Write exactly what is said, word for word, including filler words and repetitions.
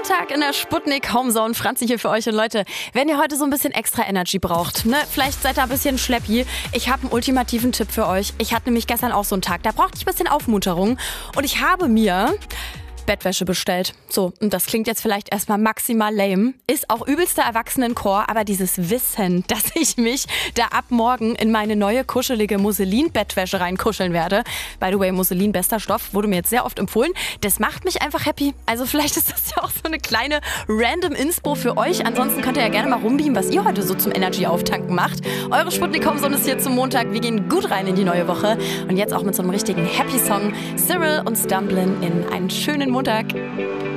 Montag in der Sputnik Homezone. Franzi hier für euch. Und Leute, wenn ihr heute so ein bisschen extra Energy braucht, ne, vielleicht seid ihr ein bisschen schleppi, ich habe einen ultimativen Tipp für euch. Ich hatte nämlich gestern auch so einen Tag, da brauchte ich ein bisschen Aufmunterung. Und ich habe mir Bettwäsche bestellt. So, und das klingt jetzt vielleicht erstmal maximal lame, ist auch übelster Erwachsenenchor, aber dieses Wissen, dass ich mich da ab morgen in meine neue kuschelige Musselin-Bettwäsche reinkuscheln werde. By the way, Musselin, bester Stoff, wurde mir jetzt sehr oft empfohlen. Das macht mich einfach happy. Also vielleicht ist das ja auch so eine kleine random Inspo für euch. Ansonsten könnt ihr ja gerne mal rumbeamen, was ihr heute so zum Energy-Auftanken macht. Eure Sputnik Homezone ist hier zum Montag. Wir gehen gut rein in die neue Woche. Und jetzt auch mit so einem richtigen Happy-Song. Cyril und Stumblin' in einen schönen Montag.